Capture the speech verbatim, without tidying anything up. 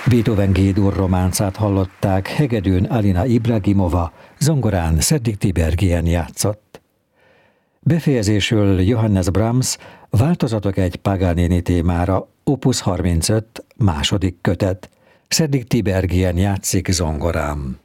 Beethoven G-dur románcát hallották, hegedűn Alina Ibragimova, zongorán Cedric Tiberghien játszott. Befejezésül Johannes Brahms változatok egy Paganini témára, opus harmincöt, második kötet. Cedric Tiberghien játszik zongorán.